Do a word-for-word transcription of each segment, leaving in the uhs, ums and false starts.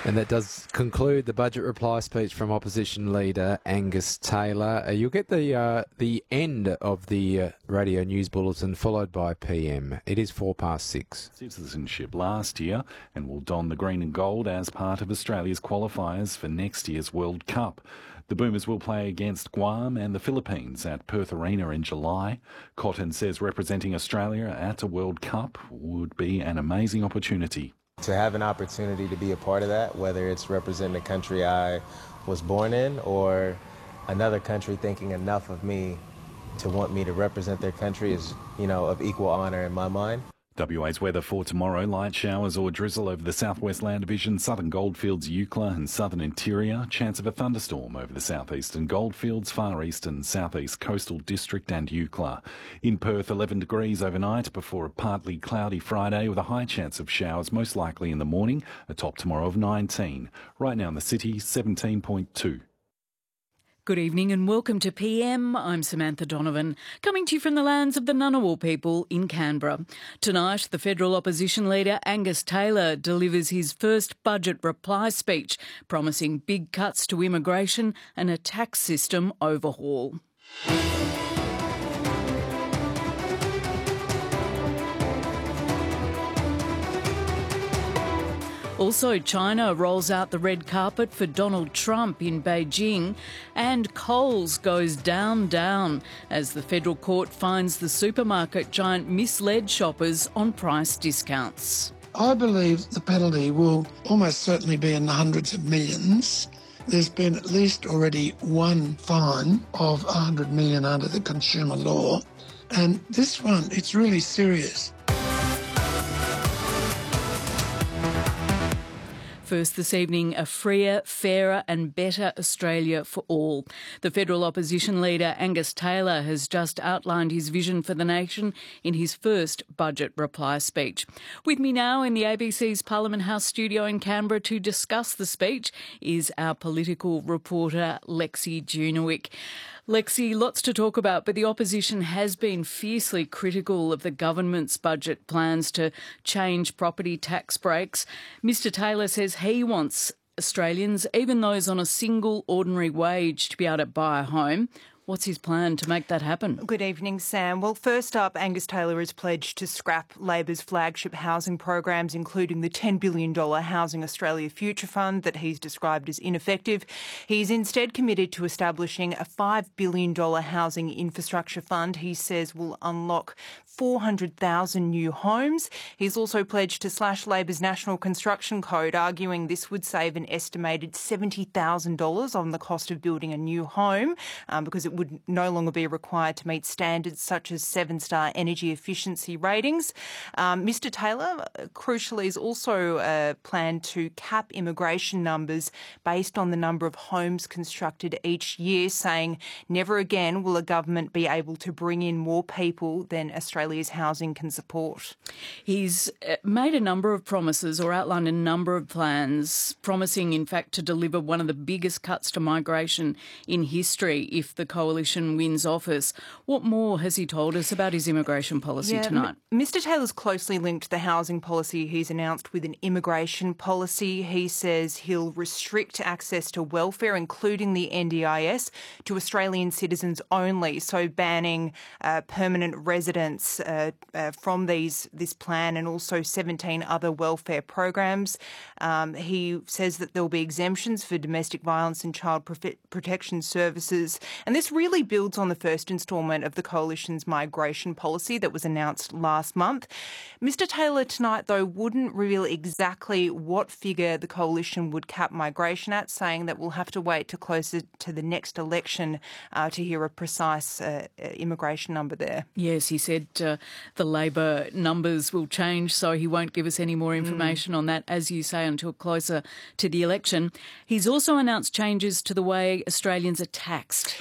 And that does conclude the budget reply speech from opposition leader Angus Taylor. Uh, you'll get the uh, the end of the uh, radio news bulletin followed by P M. It is four past six. Citizenship last year and will don the green and gold as part of Australia's qualifiers for next year's World Cup. The Boomers will play against Guam and the Philippines at Perth Arena in July. Cotton says representing Australia at a World Cup would be an amazing opportunity. To have an opportunity to be a part of that, whether it's representing the country I was born in or another country thinking enough of me to want me to represent their country is, you know, of equal honour in my mind. W A's weather for tomorrow: light showers or drizzle over the southwest Land Division, southern Goldfields, Eucla and southern interior. Chance of a thunderstorm over the southeastern Goldfields, far east and southeast coastal district and Eucla. In Perth, eleven degrees overnight before a partly cloudy Friday with a high chance of showers, most likely in the morning. A top tomorrow of nineteen. Right now in the city, seventeen point two. Good evening and welcome to P M. I'm Samantha Donovan, coming to you from the lands of the Ngunnawal people in Canberra. Tonight, the federal opposition leader Angus Taylor delivers his first budget reply speech, promising big cuts to immigration and a tax system overhaul. Also, China rolls out the red carpet for Donald Trump in Beijing, and Coles goes down, down as the federal court finds the supermarket giant misled shoppers on price discounts. I believe the penalty will almost certainly be in the hundreds of millions. There's been at least already one fine of one hundred million under the consumer law, and this one, it's really serious. First this evening, a freer, fairer and better Australia for all. The federal opposition leader Angus Taylor has just outlined his vision for the nation in his first budget reply speech. With me now in the A B C's Parliament House studio in Canberra to discuss the speech is our political reporter Lexi Junowick. Lexi, lots to talk about, but the opposition has been fiercely critical of the government's budget plans to change property tax breaks. Mister Taylor says he wants Australians, even those on a single ordinary wage, to be able to buy a home. What's his plan to make that happen? Good evening, Sam. Well, first up, Angus Taylor has pledged to scrap Labor's flagship housing programs, including the ten billion dollars Housing Australia Future Fund that he's described as ineffective. He's instead committed to establishing a five billion dollars housing infrastructure fund he says will unlock four hundred thousand new homes. He's also pledged to slash Labor's National Construction Code, arguing this would save an estimated seventy thousand dollars on the cost of building a new home um, because it would no longer be required to meet standards such as seven-star energy efficiency ratings. Um, Mister Taylor, crucially, is also uh, planned to cap immigration numbers based on the number of homes constructed each year, saying never again will a government be able to bring in more people than Australia's housing can support. He's made a number of promises or outlined a number of plans, promising, in fact, to deliver one of the biggest cuts to migration in history if the coalition wins office. What more has he told us about his immigration policy yeah, tonight? M- Mister Taylor's closely linked the housing policy he's announced with an immigration policy. He says he'll restrict access to welfare, including the N D I S, to Australian citizens only, so banning uh, permanent residents uh, uh, from these this plan and also seventeen other welfare programs. Um, he says that there will be exemptions for domestic violence and child prof- protection services, and this really builds on the first instalment of the coalition's migration policy that was announced last month. Mister Taylor tonight, though, wouldn't reveal exactly what figure the coalition would cap migration at, saying that we'll have to wait till closer to the next election uh, to hear a precise uh, immigration number there. Yes, he said uh, the Labor numbers will change, so he won't give us any more information mm. on that, as you say, until closer to the election. He's also announced changes to the way Australians are taxed. Yeah, this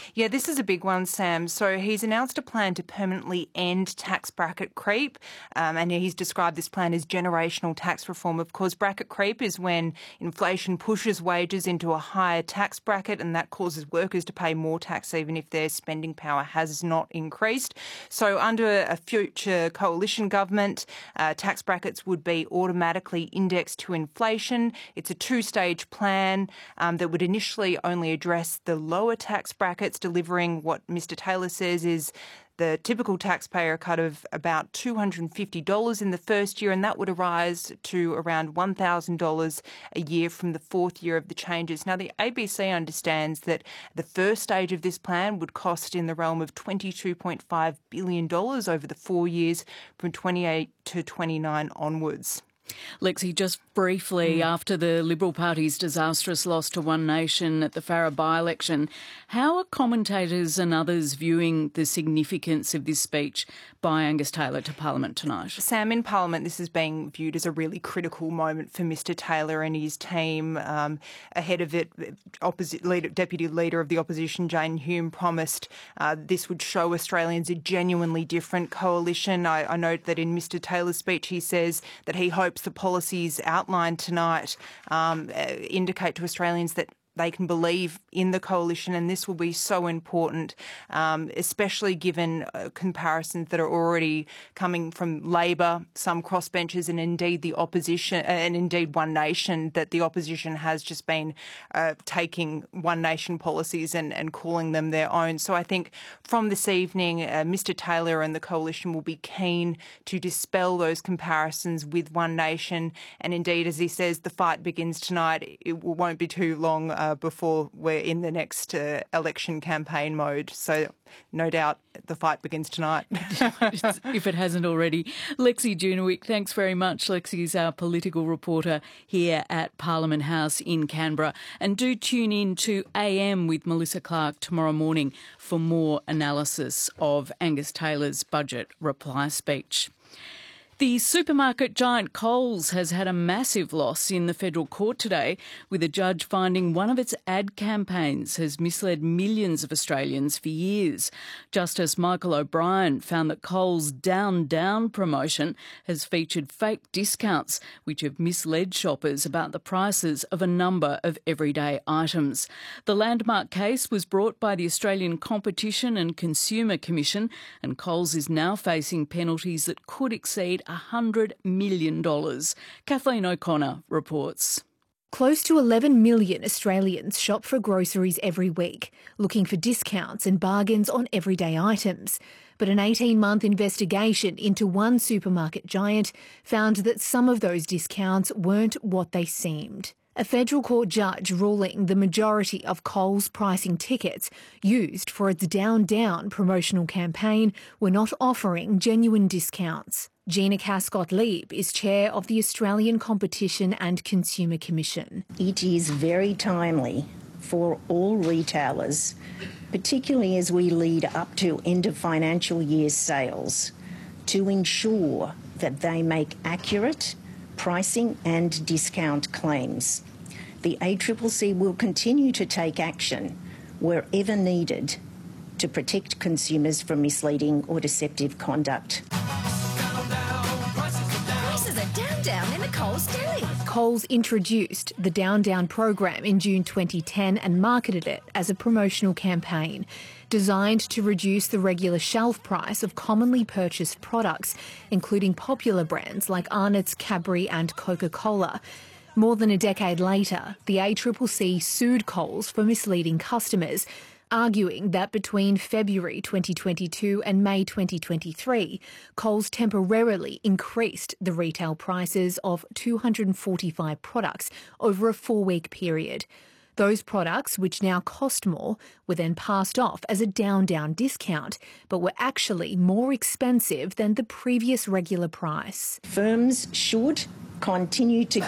this is a big one, Sam. So he's announced a plan to permanently end tax bracket creep, um, and he's described this plan as generational tax reform. Of course, bracket creep is when inflation pushes wages into a higher tax bracket, and that causes workers to pay more tax even if their spending power has not increased. So under a future coalition government, uh, tax brackets would be automatically indexed to inflation. It's a two-stage plan um, that would initially only address the lower tax brackets, delivering what Mister Taylor says is the typical taxpayer cut of about two hundred fifty dollars in the first year, and that would rise to around one thousand dollars a year from the fourth year of the changes. Now, the A B C understands that the first stage of this plan would cost in the realm of twenty-two point five billion dollars over the four years from twenty-eight to twenty-nine onwards. Lexi, just briefly, mm. after the Liberal Party's disastrous loss to One Nation at the Farrer by-election, how are commentators and others viewing the significance of this speech by Angus Taylor to Parliament tonight? Sam, in Parliament, this is being viewed as a really critical moment for Mister Taylor and his team. Um, ahead of it, opposi- leader, Deputy Leader of the Opposition, Jane Hume, promised uh, this would show Australians a genuinely different coalition. I, I note that in Mister Taylor's speech he says that he hopes the policies outlined tonight um, indicate to Australians that they can believe in the coalition, and this will be so important, um, especially given uh, comparisons that are already coming from Labor, some crossbenchers, and indeed the opposition, uh, and indeed One Nation, that the opposition has just been uh, taking One Nation policies and, and calling them their own. So I think from this evening, uh, Mister Taylor and the coalition will be keen to dispel those comparisons with One Nation, and indeed, as he says, the fight begins tonight. It won't be too long uh, before we're in the next uh, election campaign mode. So no doubt the fight begins tonight. If it hasn't already. Lexi Junowick, thanks very much. Lexi's our political reporter here at Parliament House in Canberra. And do tune in to A M with Melissa Clark tomorrow morning for more analysis of Angus Taylor's budget reply speech. The supermarket giant Coles has had a massive loss in the federal court today, with a judge finding one of its ad campaigns has misled millions of Australians for years. Justice Michael O'Brien found that Coles' Down Down promotion has featured fake discounts, which have misled shoppers about the prices of a number of everyday items. The landmark case was brought by the Australian Competition and Consumer Commission, and Coles is now facing penalties that could exceed one hundred million dollars. Kathleen O'Connor reports. Close to eleven million Australians shop for groceries every week, looking for discounts and bargains on everyday items. But an eighteen-month investigation into one supermarket giant found that some of those discounts weren't what they seemed. A federal court judge ruling the majority of Coles pricing tickets used for its Down Down promotional campaign were not offering genuine discounts. Gina Cascott-Leib is chair of the Australian Competition and Consumer Commission. It is very timely for all retailers, particularly as we lead up to end of financial year sales, to ensure that they make accurate pricing and discount claims. The A C C C will continue to take action wherever needed to protect consumers from misleading or deceptive conduct. Prices are down, down in the Coles deli. Coles introduced the Down Down program in June twenty ten and marketed it as a promotional campaign designed to reduce the regular shelf price of commonly purchased products, including popular brands like Arnott's, Cadbury and Coca-Cola. More than a decade later, the A C C C sued Coles for misleading customers, arguing that between February twenty twenty-two and May twenty twenty-three, Coles temporarily increased the retail prices of two hundred forty-five products over a four-week period. Those products, which now cost more, were then passed off as a down-down discount, but were actually more expensive than the previous regular price. Firms should continue to